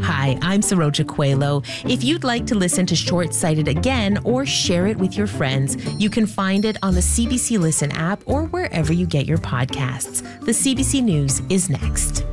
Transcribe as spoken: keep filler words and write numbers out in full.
Hi, I'm Saroja Coelho. If you'd like to listen to Short Sighted again or share it with your friends, you can find it on the C B C Listen app or wherever you get your podcasts. The C B C News is next.